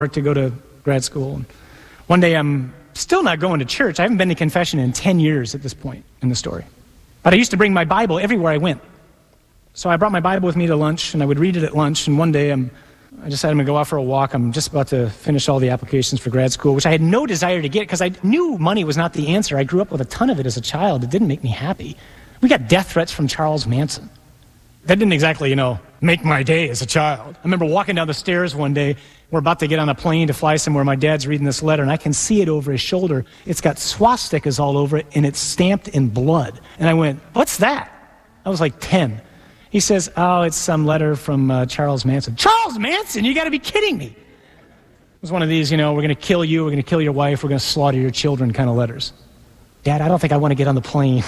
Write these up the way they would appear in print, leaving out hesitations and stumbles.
to go to grad school. And one day I'm still not going to church. I haven't been to confession in 10 years at this point in the story. But I used to bring my Bible everywhere I went. So I brought my Bible with me to lunch, and I would read it at lunch. And one day I decided I'm going to go out for a walk. I'm just about to finish all the applications for grad school, which I had no desire to get because I knew money was not the answer. I grew up with a ton of it as a child. It didn't make me happy. We got death threats from Charles Manson. That didn't exactly, make my day as a child. I remember walking down the stairs one day. We're about to get on a plane to fly somewhere. My dad's reading this letter, and I can see it over his shoulder. It's got swastikas all over it, and it's stamped in blood. And I went, "What's that?" I was like 10. He says, "Oh, it's some letter from Charles Manson." Charles Manson? You got to be kidding me. It was one of these, we're going to kill you, we're going to kill your wife, we're going to slaughter your children kind of letters. Dad, I don't think I want to get on the plane.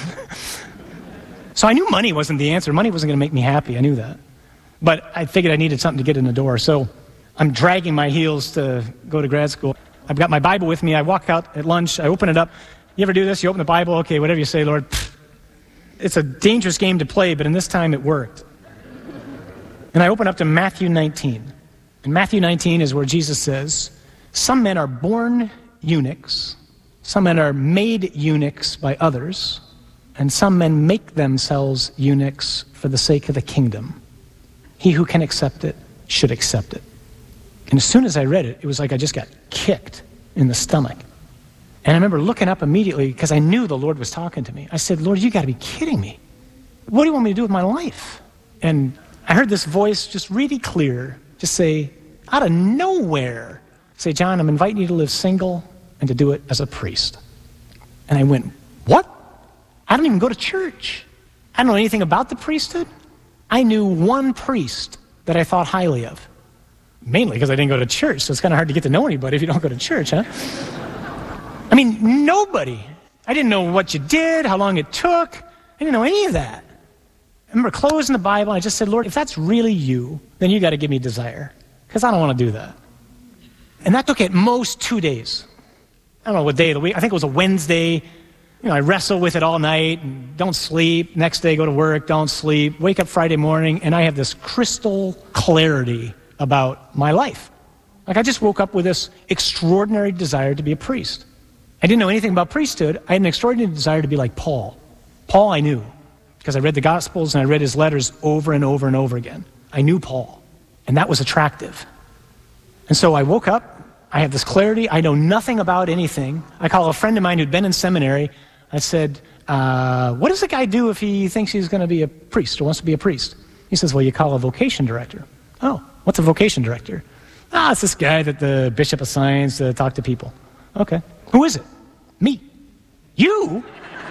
So I knew money wasn't the answer. Money wasn't going to make me happy. I knew that. But I figured I needed something to get in the door. So I'm dragging my heels to go to grad school. I've got my Bible with me. I walk out at lunch. I open it up. You ever do this? You open the Bible. Okay, whatever you say, Lord. It's a dangerous game to play, but in this time it worked. And I open up to Matthew 19. And Matthew 19 is where Jesus says, "Some men are born eunuchs. Some men are made eunuchs by others. And some men make themselves eunuchs for the sake of the kingdom. He who can accept it should accept it." And as soon as I read it, it was like I just got kicked in the stomach. And I remember looking up immediately because I knew the Lord was talking to me. I said, "Lord, you got to be kidding me. What do you want me to do with my life?" And I heard this voice just really clear, just say, out of nowhere, say, "John, I'm inviting you to live single and to do it as a priest." And I went, "What? I don't even go to church. I don't know anything about the priesthood." I knew one priest that I thought highly of. Mainly because I didn't go to church, so it's kind of hard to get to know anybody if you don't go to church, huh? I mean, nobody. I didn't know what you did, how long it took. I didn't know any of that. I remember closing the Bible, and I just said, "Lord, if that's really you, then you got to give me desire, because I don't want to do that." And that took at most 2 days. I don't know what day of the week. I think it was a Wednesday. I wrestle with it all night, and don't sleep. Next day, go to work, don't sleep. Wake up Friday morning, and I have this crystal clarity about my life. Like I just woke up with this extraordinary desire to be a priest. I didn't know anything about priesthood. I had an extraordinary desire to be like Paul. Paul I knew, because I read the Gospels and I read his letters over and over and over again. I knew Paul, and that was attractive. And so I woke up, I have this clarity, I know nothing about anything. I call a friend of mine who'd been in seminary. I said, "What does a guy do if he thinks he's going to be a priest or wants to be a priest?" He says, "Well, you call a vocation director." "Oh, what's a vocation director?" It's this guy that the bishop assigns to talk to people." "Okay. Who is it?" "Me." "You?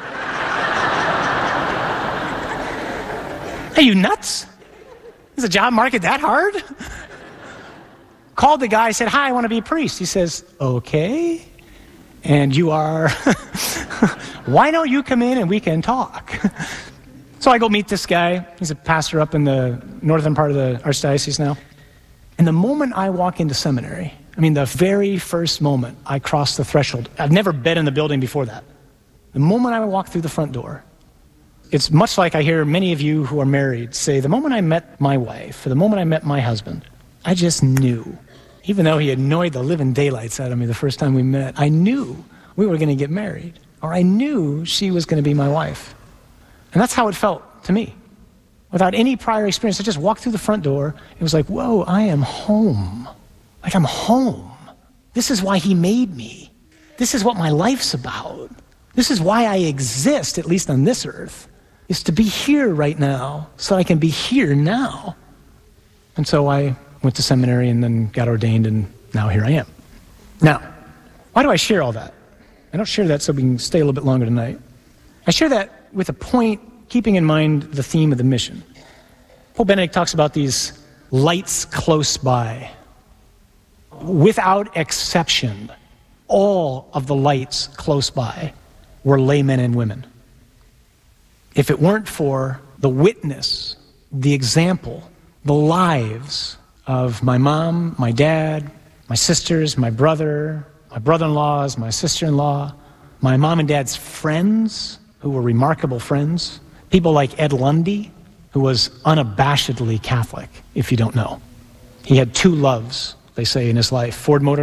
Are you nuts? Is the job market that hard?" Called the guy, said, "Hi, I want to be a priest." He says, "Okay. And you are?" "Why don't you come in and we can talk?" So I go meet this guy. He's a pastor up in the northern part of the archdiocese now. And the moment I walk into seminary, the very first moment I cross the threshold, I've never been in the building before that. The moment I walk through the front door, it's much like I hear many of you who are married say, the moment I met my wife, or the moment I met my husband, I just knew. Even though he annoyed the living daylights out of me the first time we met, I knew we were going to get married, or I knew she was going to be my wife. And that's how it felt to me. Without any prior experience, I just walked through the front door. It was like, whoa, I am home. Like I'm home. This is why he made me. This is what my life's about. This is why I exist, at least on this earth, is to be here right now so I can be here now. And so I went to seminary and then got ordained, and now here I am. Now, why do I share all that? I don't share that so we can stay a little bit longer tonight. I share that with a point, keeping in mind the theme of the mission. Pope Benedict talks about these lights close by. Without exception, all of the lights close by were laymen and women. If it weren't for the witness, the example, the lives of my mom, my dad, my sisters, my brother, my brother-in-laws, my sister-in-law, my mom and dad's friends, who were remarkable friends, people like Ed Lundy, who was unabashedly Catholic, if you don't know. He had two loves, they say, in his life. Ford Motor